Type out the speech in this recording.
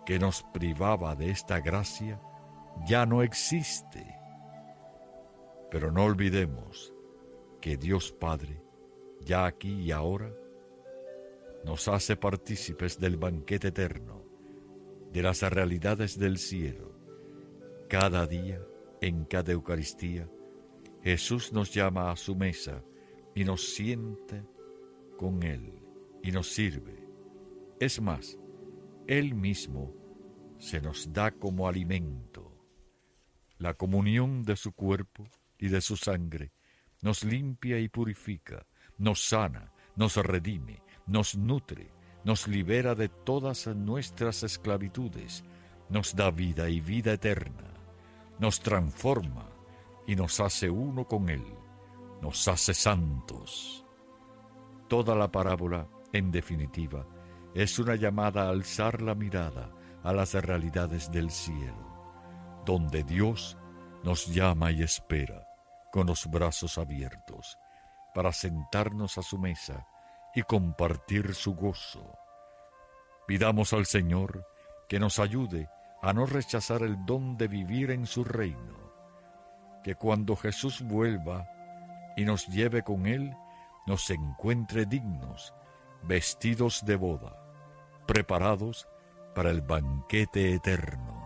que nos privaba de esta gracia ya no existe. Pero no olvidemos que Dios Padre, ya aquí y ahora, nos hace partícipes del banquete eterno, de las realidades del cielo. Cada día, en cada Eucaristía, Jesús nos llama a su mesa y nos sienta con Él y nos sirve. Es más, Él mismo se nos da como alimento. La comunión de su cuerpo y de su sangre nos limpia y purifica, nos sana, nos redime, nos nutre, nos libera de todas nuestras esclavitudes, nos da vida y vida eterna, nos transforma y nos hace uno con Él, nos hace santos. Toda la parábola, en definitiva, es una llamada a alzar la mirada a las realidades del cielo, donde Dios nos llama y espera con los brazos abiertos para sentarnos a su mesa y compartir su gozo. Pidamos al Señor que nos ayude a no rechazar el don de vivir en su reino, que cuando Jesús vuelva y nos lleve con Él, nos encuentre dignos, vestidos de boda, preparados para el banquete eterno.